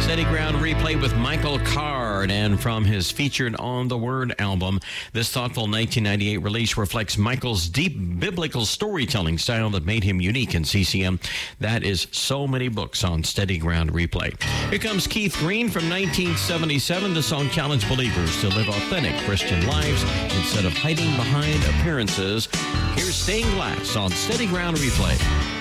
Steady Ground Replay with Michael Card, and from his featured On the Word album, this thoughtful 1998 release reflects Michael's deep biblical storytelling style that made him unique in CCM. That is so many books on Steady Ground Replay. Here comes Keith Green from 1977. The song challenged believers to live authentic Christian lives instead of hiding behind appearances. Here's Stained Glass on Steady Ground Replay.